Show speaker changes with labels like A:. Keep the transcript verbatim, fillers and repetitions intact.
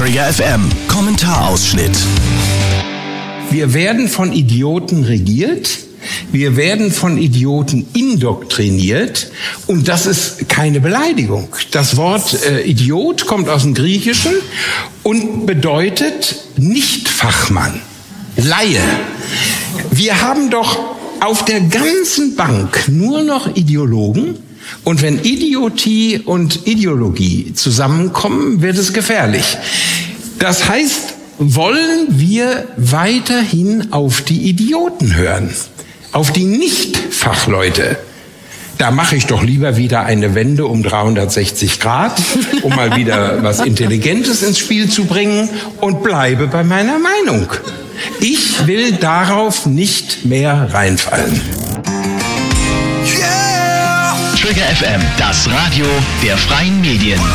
A: Trigger F M, Kommentarausschnitt.
B: Wir werden von Idioten regiert, wir werden von Idioten indoktriniert und das ist keine Beleidigung. Das Wort äh, Idiot kommt aus dem Griechischen und bedeutet Nicht-Fachmann, Laie. Wir haben doch auf der ganzen Bank nur noch Ideologen. Und wenn Idiotie und Ideologie zusammenkommen, wird es gefährlich. Das heißt, wollen wir weiterhin auf die Idioten hören, auf die Nicht-Fachleute? Da mache ich doch lieber wieder eine Wende um dreihundertsechzig Grad, um mal wieder was Intelligentes ins Spiel zu bringen und bleibe bei meiner Meinung. Ich will darauf nicht mehr reinfallen.
A: Trigger F M, das Radio der freien Medien.